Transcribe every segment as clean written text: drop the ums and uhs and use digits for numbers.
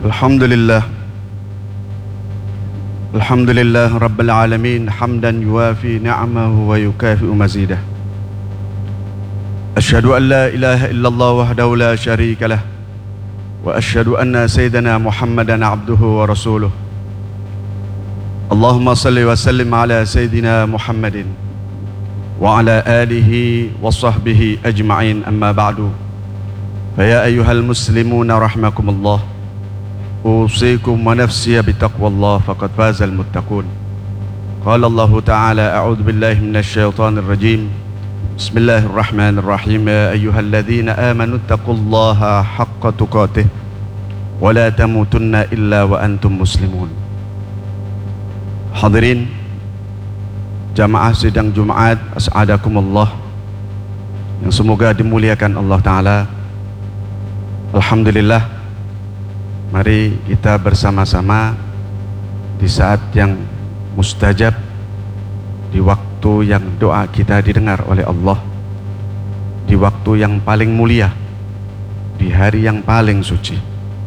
Alhamdulillah. Alhamdulillah Rabbil Alamin. Hamdan yuafi ni'amahu wa yukafi'u mazidah. Asyhadu an la ilaha illallah wahdahu la syarika lah. Wa asyhadu anna sayyidana Muhammadan abduhu wa rasuluh. Allahumma salli wa sallim ala sayyidina Muhammadin wa ala alihi wa sahbihi ajma'in, amma ba'du. Faya ayyuhal muslimuna rahimakumullah, usikum wa nafsiya bitaqwallah faqad fazal muttaqun. Qala Allah ta'ala, a'udzu billahi minasy syaithanir rajim. Bismillahirrahmanirrahim. Ya ayyuhalladzina amanu taqullaha haqqa tuqatih wa la tamutunna illa wa antum muslimun. Hadirin jamaah sidang Jumat, as'adakumullah, yang semoga dimuliakan Allah Ta'ala. Alhamdulillah, mari kita bersama-sama di saat yang mustajab, di waktu yang doa kita didengar oleh Allah, di waktu yang paling mulia, di hari yang paling suci.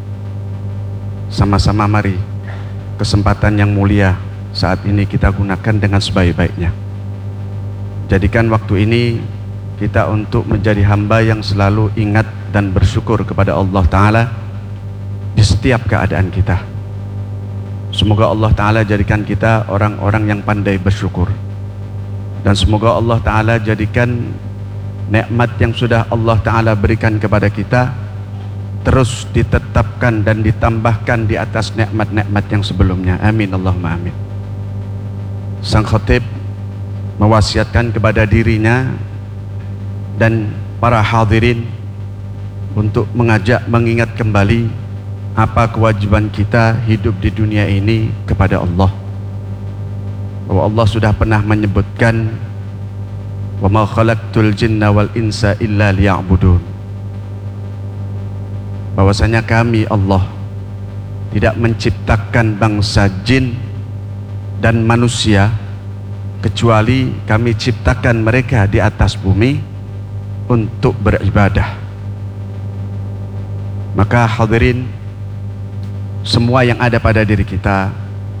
Sama-sama mari kesempatan yang mulia saat ini kita gunakan dengan sebaik-baiknya. Jadikan waktu ini kita untuk menjadi hamba yang selalu ingat dan bersyukur kepada Allah Ta'ala di setiap keadaan kita. Semoga Allah Ta'ala jadikan kita orang-orang yang pandai bersyukur, dan semoga Allah Ta'ala jadikan nikmat yang sudah Allah Ta'ala berikan kepada kita terus ditetapkan dan ditambahkan di atas nikmat-nikmat yang sebelumnya. Amin Allahumma amin. Sang khatib mewasiatkan kepada dirinya dan para hadirin untuk mengingat kembali apa kewajiban kita hidup di dunia ini kepada Allah. Bahwa Allah sudah pernah menyebutkan, wa ma khalaqtul jinna wal insa illa liya'budun, bahwasanya kami Allah tidak menciptakan bangsa jin dan manusia kecuali kami ciptakan mereka di atas bumi untuk beribadah. Maka hadirin, semua yang ada pada diri kita,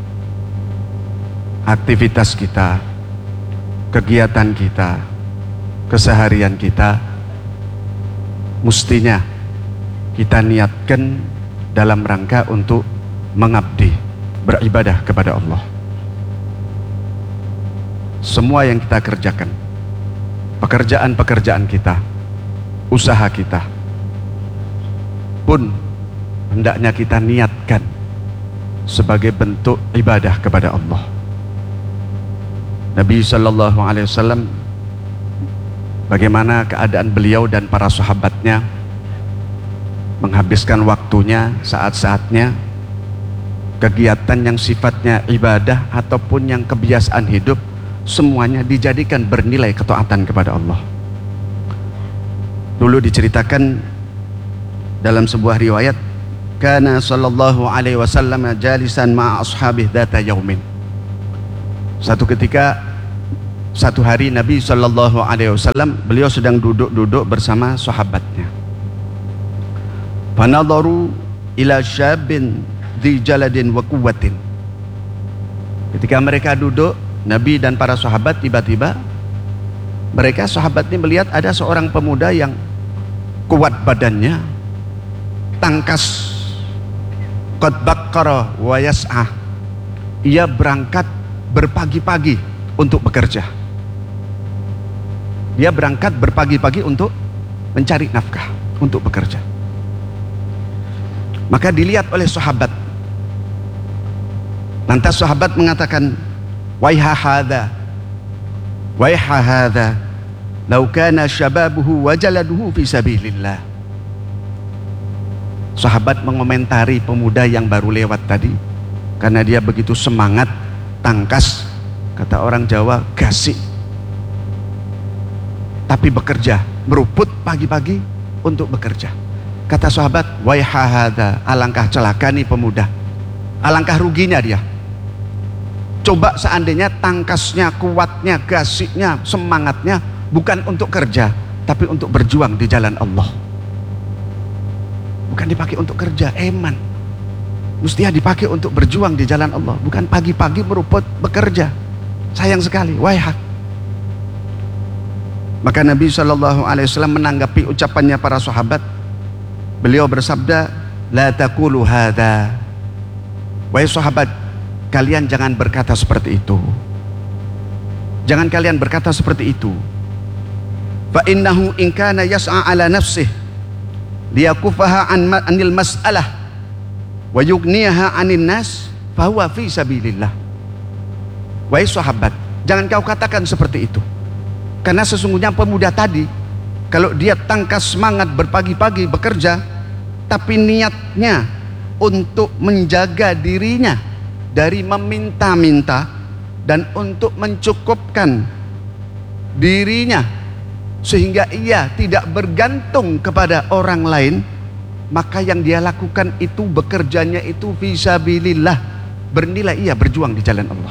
aktivitas kita, kegiatan kita, keseharian kita, mestinya kita niatkan dalam rangka untuk mengabdi, beribadah kepada Allah. Semua yang kita kerjakan, pekerjaan-pekerjaan kita, usaha kita pun hendaknya kita niatkan sebagai bentuk ibadah kepada Allah. Nabi Sallallahu Alaihi Wasallam, bagaimana keadaan beliau dan para sahabatnya menghabiskan waktunya, saat-saatnya, kegiatan yang sifatnya ibadah ataupun yang kebiasaan hidup, semuanya dijadikan bernilai ketaatan kepada Allah. Dulu diceritakan dalam sebuah riwayat, kana sallallahu alaihi wasallam jalisan ma'a ashabih data yaumin. Satu ketika, satu hari Nabi sallallahu alaihi wasallam, beliau sedang duduk-duduk bersama sahabatnya. Fanadharu ila syabin dhi jaladin wa quwwatin. Ketika mereka duduk, Nabi dan para sahabat, tiba-tiba mereka sahabat ini melihat ada seorang pemuda yang kuat badannya, tangkas, qad baqqara wa yas'ah. Ia berangkat berpagi-pagi untuk bekerja. Dia berangkat berpagi-pagi untuk mencari nafkah, untuk bekerja. Maka dilihat oleh sahabat. Lantas sahabat mengatakan, waiha hadha, waiha hadha, law kana syababuhu wa jaladuhu fi sabilillah. Sahabat mengomentari pemuda yang baru lewat tadi, karena dia begitu semangat, tangkas, kata orang Jawa, gasik, tapi bekerja, meruput pagi-pagi untuk bekerja. Kata sahabat, waiha hadha, alangkah celaka nih pemuda, alangkah ruginya dia. Coba seandainya tangkasnya, kuatnya, gasiknya, semangatnya bukan untuk kerja, tapi untuk berjuang di jalan Allah. Bukan dipakai untuk kerja, eman. Mestinya dipakai untuk berjuang di jalan Allah, bukan pagi-pagi meruput bekerja. Sayang sekali, waihat. Maka Nabi SAW menanggapi ucapannya para sahabat. Beliau bersabda, la taqulu hadza. Wahai sahabat, kalian jangan berkata seperti itu. Jangan kalian berkata seperti itu. Fa innahu in kana yas'a ala nafsihi liyakufaha anil mas'alah wa yughniha 'anil nas fa huwa fi sabilillah. Wahai sahabat, jangan kau katakan seperti itu. Karena sesungguhnya pemuda tadi, kalau dia tangkas semangat berpagi-pagi bekerja, tapi niatnya untuk menjaga dirinya dari meminta-minta dan untuk mencukupkan dirinya sehingga ia tidak bergantung kepada orang lain, maka yang dia lakukan itu, bekerjanya itu fisabilillah, bernilai ia berjuang di jalan Allah.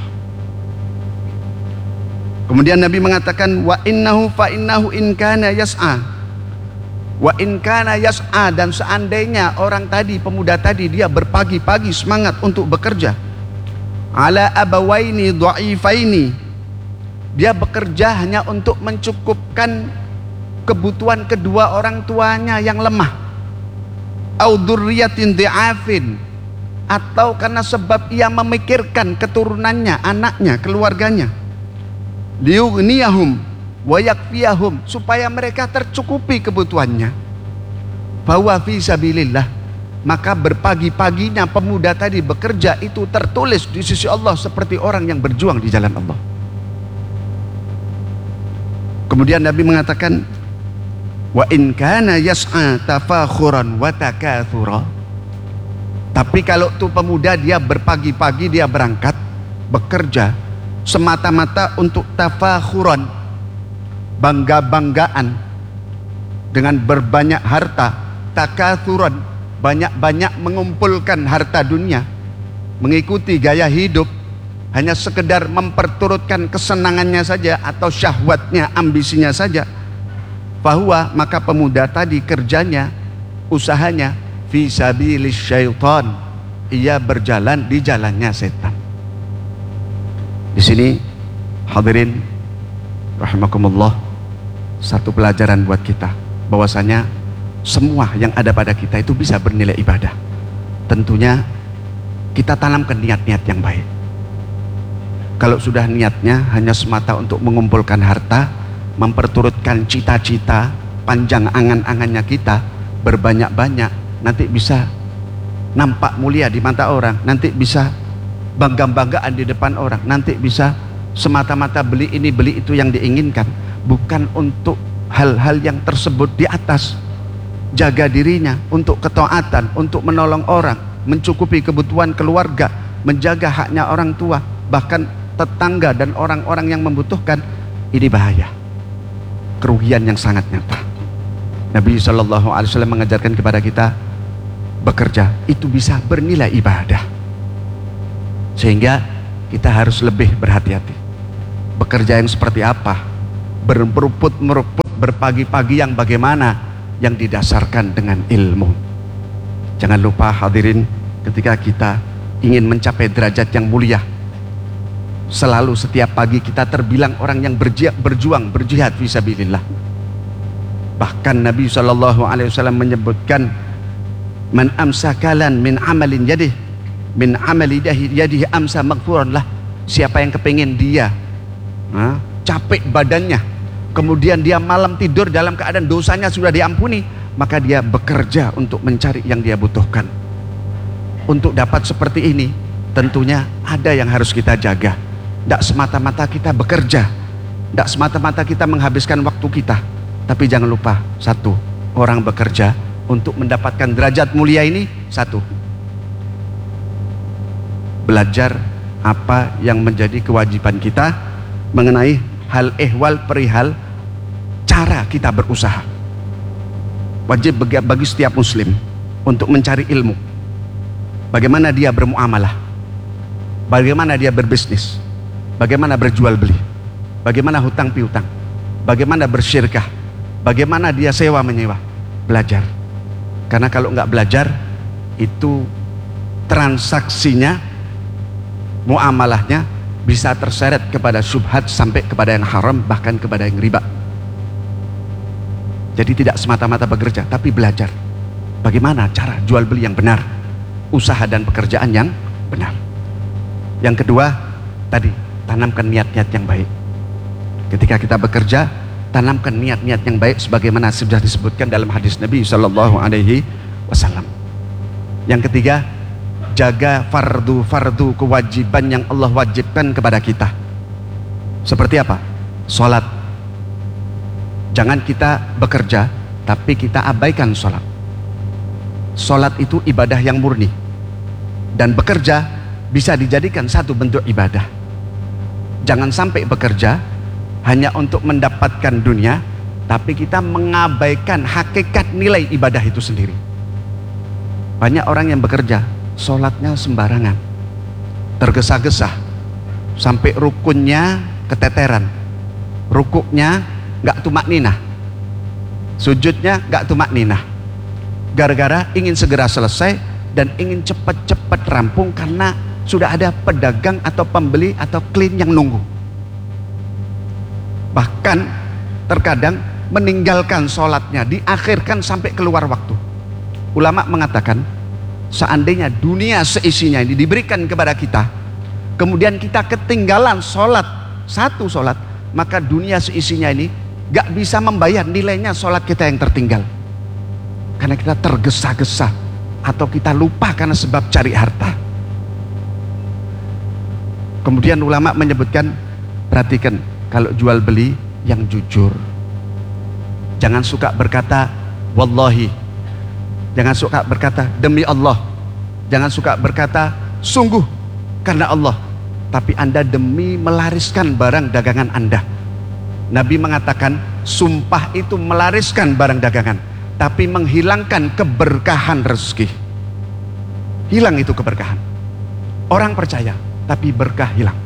Kemudian Nabi mengatakan, wa innahu fa innahu in kana yas'a, wa in kana yas'a, dan seandainya orang tadi, pemuda tadi, dia berpagi-pagi semangat untuk bekerja, ala abawaini dha'ifaini, dia bekerja hanya untuk mencukupkan kebutuhan kedua orang tuanya yang lemah, au dzurriyyatin dhi'afin, atau karena sebab ia memikirkan keturunannya, anaknya, keluarganya, liyughniyahum wa yakfiyahum, supaya mereka tercukupi kebutuhannya, bahwa fi sabilillah, maka berpagi-paginya pemuda tadi bekerja itu tertulis di sisi Allah seperti orang yang berjuang di jalan Allah. Kemudian Nabi mengatakan, wa in kana yas'a tafakhuran wa takatsura, tapi kalau tuh pemuda dia berpagi-pagi dia berangkat bekerja semata-mata untuk tafakhuran, bangga-banggaan dengan berbanyak harta, takatsuran, banyak-banyak mengumpulkan harta dunia, mengikuti gaya hidup, hanya sekedar memperturutkan kesenangannya saja atau syahwatnya, ambisinya saja, bahwa maka pemuda tadi kerjanya, usahanya fi sabilis syaitan, ia berjalan di jalannya setan. Di sini hadirin rahimakumullah, satu pelajaran buat kita bahwasanya semua yang ada pada kita itu bisa bernilai ibadah. Tentunya kita tanamkan niat-niat yang baik. Kalau sudah niatnya hanya semata untuk mengumpulkan harta, memperturutkan cita-cita panjang angan-angannya kita, berbanyak-banyak, nanti bisa nampak mulia di mata orang, nanti bisa bangga-banggaan di depan orang, nanti bisa semata-mata beli ini beli itu yang diinginkan, bukan untuk hal-hal yang tersebut di atas. Jaga dirinya untuk ketaatan, untuk menolong orang, mencukupi kebutuhan keluarga, menjaga haknya orang tua, bahkan tetangga dan orang-orang yang membutuhkan. Ini bahaya, kerugian yang sangat nyata. Nabi SAW mengajarkan kepada kita, bekerja itu bisa bernilai ibadah, sehingga kita harus lebih berhati-hati. Bekerja yang seperti apa, meruput berpagi-pagi yang bagaimana, yang didasarkan dengan ilmu. Jangan lupa hadirin, ketika kita ingin mencapai derajat yang mulia, selalu setiap pagi kita terbilang orang yang berjuang, berjihad fisabilillah. Bahkan Nabi SAW menyebutkan, man amsakalan min amalin yadih, min amali yadih amsa maghfuran lah. Siapa yang kepingin dia capek badannya, kemudian dia malam tidur dalam keadaan dosanya sudah diampuni, maka dia bekerja untuk mencari yang dia butuhkan. Untuk dapat seperti ini, tentunya ada yang harus kita jaga. Tidak semata-mata kita bekerja, tidak semata-mata kita menghabiskan waktu kita, tapi jangan lupa satu, orang bekerja untuk mendapatkan derajat mulia ini, satu, belajar apa yang menjadi kewajiban kita mengenai hal ehwal perihal cara kita berusaha. Wajib bagi setiap muslim untuk mencari ilmu, bagaimana dia bermuamalah, bagaimana dia berbisnis, bagaimana berjual beli, bagaimana hutang piutang, bagaimana bersyirkah, bagaimana dia sewa menyewa. Belajar, karena kalau nggak belajar itu transaksinya, muamalahnya bisa terseret kepada syubhat sampai kepada yang haram, bahkan kepada yang riba. Jadi tidak semata-mata bekerja, tapi belajar bagaimana cara jual beli yang benar, usaha dan pekerjaan yang benar. Yang kedua tadi, tanamkan niat-niat yang baik. Ketika kita bekerja, tanamkan niat-niat yang baik sebagaimana sudah disebutkan dalam hadis Nabi Shallallahu Alaihi Wasallam. Yang ketiga, jaga fardu-fardu kewajiban yang Allah wajibkan kepada kita. Seperti apa? Sholat. Jangan kita bekerja tapi kita abaikan sholat. Sholat itu ibadah yang murni, dan bekerja bisa dijadikan satu bentuk ibadah. Jangan sampai bekerja hanya untuk mendapatkan dunia, tapi kita mengabaikan hakikat nilai ibadah itu sendiri. Banyak orang yang bekerja, sholatnya sembarangan, tergesa-gesa, sampai rukunnya keteteran, rukuknya nggak tumak ninah, sujudnya nggak tumak ninah, gara-gara ingin segera selesai dan ingin cepat-cepat rampung karena sudah ada pedagang atau pembeli atau klien yang nunggu. Bahkan terkadang meninggalkan sholatnya, diakhirkan sampai keluar waktu. Ulama mengatakan, seandainya dunia seisinya ini diberikan kepada kita, kemudian kita ketinggalan sholat, satu sholat, maka dunia seisinya ini gak bisa membayar nilainya sholat kita yang tertinggal, karena kita tergesa-gesa atau kita lupa karena sebab cari harta. Kemudian ulama menyebutkan, perhatikan, kalau jual beli yang jujur, jangan suka berkata wallahi, jangan suka berkata demi Allah, jangan suka berkata sungguh karena Allah, tapi Anda demi melariskan barang dagangan Anda. Nabi mengatakan sumpah itu melariskan barang dagangan, tapi menghilangkan keberkahan rezeki. Hilang itu keberkahan. Orang percaya tapi berkah hilang.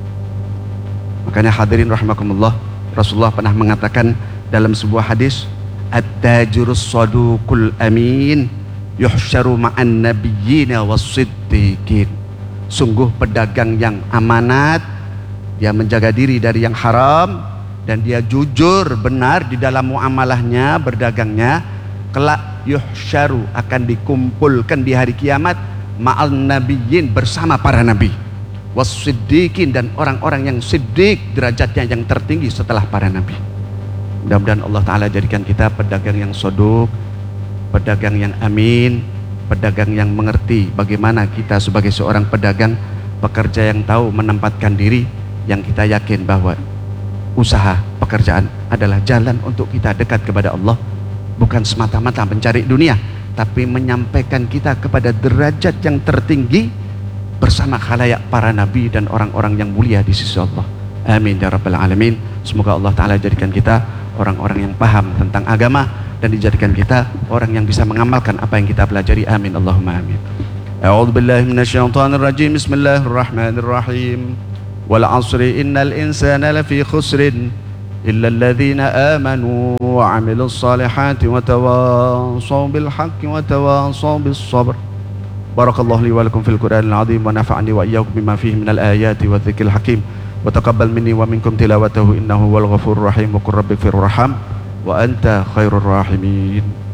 Makanya hadirin rahimakumullah, Rasulullah pernah mengatakan dalam sebuah hadis, at-tajirus saduqul amin yuhsyaru ma'an nabiyyina was-siddiqin. Sungguh pedagang yang amanat, dia menjaga diri dari yang haram, dan dia jujur benar di dalam muamalahnya, berdagangnya, kelak yuhsyaru, akan dikumpulkan di hari kiamat ma'al nabiyyin, bersama para nabi, was-siddiqin, dan orang-orang yang siddiq, derajatnya yang tertinggi setelah para nabi. Mudah-mudahan Allah Ta'ala jadikan kita pedagang yang soduk, pedagang yang amin, pedagang yang mengerti bagaimana kita sebagai seorang pedagang, pekerja yang tahu menempatkan diri, yang kita yakin bahwa usaha, pekerjaan adalah jalan untuk kita dekat kepada Allah, bukan semata-mata mencari dunia, tapi menyampaikan kita kepada derajat yang tertinggi bersama khalayak para nabi dan orang-orang yang mulia di sisi Allah. Amin ya rabbal alamin. Semoga Allah Ta'ala jadikan kita orang-orang yang paham tentang agama, dan dijadikan kita orang yang bisa mengamalkan apa yang kita pelajari. Amin Allahumma amin. A'udzu billahi minasyaitonir rajim. Bismillahirrahmanirrahim. Wal 'asri innal insana lafi khusrin illa alladhina amanu wa 'amilus salihati wa tawassaw bil haqqi wa tawassaw bis sabr. Barakallahu li wa lakum fil Qur'anil 'azim wa nafa'ani wa iyyakum bima fihi minal ayati wa dzikril hakim. Wa taqabbal minni wa minkum tilawatahu innahu wal ghafurur rahim. Wa qur rabbighfir warham wa anta khairur rahimin.